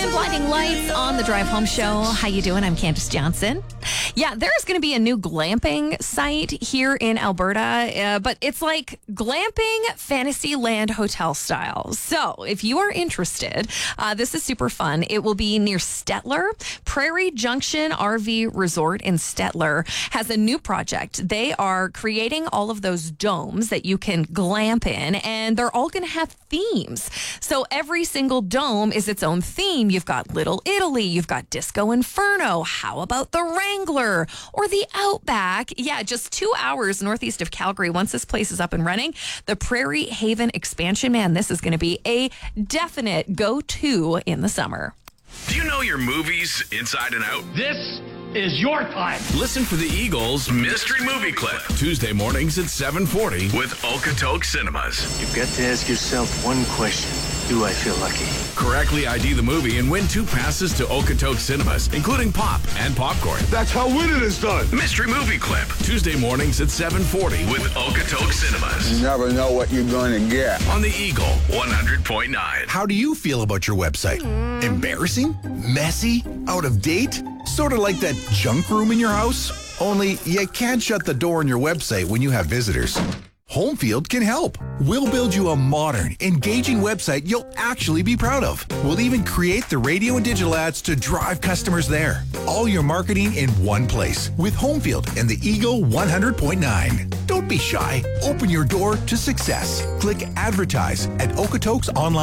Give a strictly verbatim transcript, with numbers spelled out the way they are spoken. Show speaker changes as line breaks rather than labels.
to Blinding Lights on the Drive Home Show. How you doing? I'm Candace Johnson. Yeah, there's going to be a new glamping site here in Alberta, uh, but it's like glamping Fantasyland hotel style. So if you are interested, uh, this is super fun. It will be near Stettler. Prairie Junction R V Resort in Stettler has a new project. They are creating all of those domes that you can glamp in, and they're all going to have themes. So every single dome is its own theme. You've got Little Italy, you've got Disco Inferno. How about the Wrangler or the Outback? Yeah, just two hours northeast of Calgary. Once this place is up and running, the Prairie Haven expansion, man, this is going to be a definite go-to in the summer.
Do you know your movies inside and out?
This is your time.
Listen for the Eagles Mystery Movie Clip, Tuesday mornings at seven forty with Okotoks Cinemas.
You've got to ask yourself one question. Do I feel lucky?
Correctly I D the movie and win two passes to Okotoks Cinemas, including pop and popcorn.
That's how winning is done.
Mystery Movie Clip, Tuesday mornings at seven forty with Okotoks Cinemas.
You never know what you're going to get.
On the Eagle one hundred point nine.
How do you feel about your website? Embarrassing? Messy? Out of date? Sort of like that junk room in your house? Only you can't shut the door on your website when you have visitors. Homefield can help. We'll build you a modern, engaging website you'll actually be proud of. We'll even create the radio and digital ads to drive customers there. All your marketing in one place with Homefield and the Eagle one hundred point nine. Don't be shy. Open your door to success. Click advertise at Okotoks Online.